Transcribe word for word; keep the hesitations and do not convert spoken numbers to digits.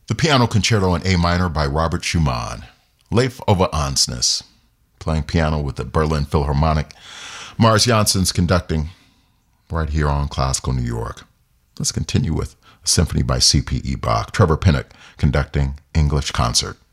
The Piano Concerto in A minor by Robert Schumann. Leif Ove Andsnes, playing piano with the Berlin Philharmonic. Mars Janssens conducting right here on Classical New York. Let's continue with a symphony by C P E Bach. Trevor Pinnock conducting English Concert.